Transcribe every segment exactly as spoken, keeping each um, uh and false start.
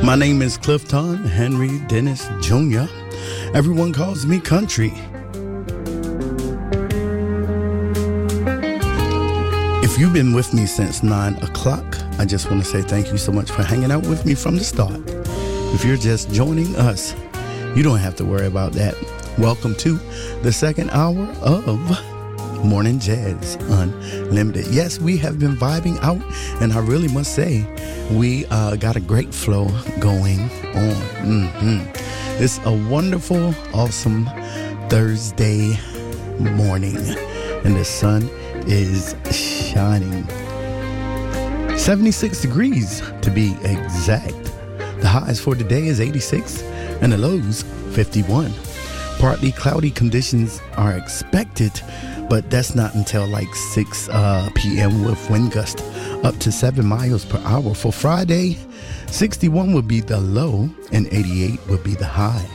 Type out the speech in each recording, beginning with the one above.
My name is Clifton Henry Dennis Junior Everyone calls me Country. If you've been with me since nine o'clock, I just want to say thank you so much for hanging out with me from the start. If you're just joining us, you don't have to worry about that. Welcome to the second hour of Morning Jazz Unlimited. Yes, we have been vibing out, and I really must say, we uh, got a great flow going on. Mm-hmm. It's a wonderful, awesome Thursday morning, and the sun is shining. seventy-six degrees to be exact. The highs for today is eighty-six, and the lows fifty-one. Partly cloudy conditions are expected, but that's not until like six uh, p.m. with wind gust up to seven miles per hour. For Friday, sixty-one would be the low and eighty-eight would be the high.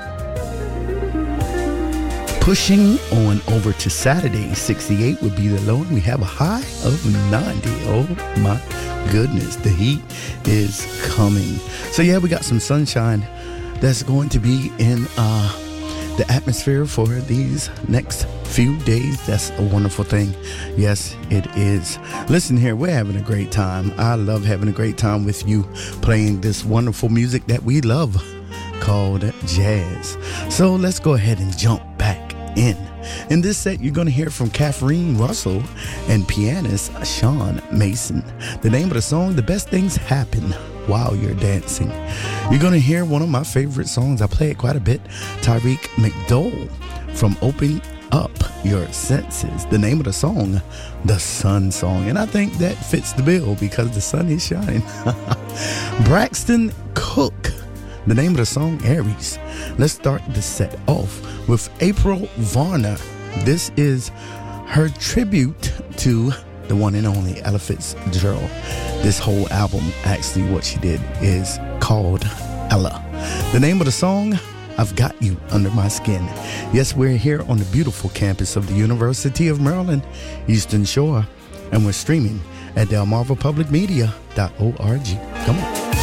Pushing on over to Saturday, sixty-eight would be the low, and we have a high of ninety. Oh my goodness, the heat is coming. So yeah, we got some sunshine that's going to be in uh, the atmosphere for these next few days. That's a wonderful thing. Yes, it is. Listen here, we're having a great time. I love having a great time with you playing this wonderful music that we love called jazz. So let's go ahead and jump back in. In this set, you're going to hear from Catherine Russell and pianist Sean Mason. The name of the song, The Best Things Happen While You're Dancing. You're going to hear one of my favorite songs. I play it quite a bit. Tyreek McDowell from Open Up Your Senses. The name of the song, The Sun Song. And I think that fits the bill because the sun is shining. Braxton Cook. The name of the song, Aries. Let's start the set off with April Varner. This is her tribute to the one and only Ella Fitzgerald. This whole album, actually what she did, is called Ella. The name of the song, I've Got You Under My Skin. Yes, we're here on the beautiful campus of the University of Maryland, Eastern Shore, and we're streaming at delmarva public media dot org. Come on.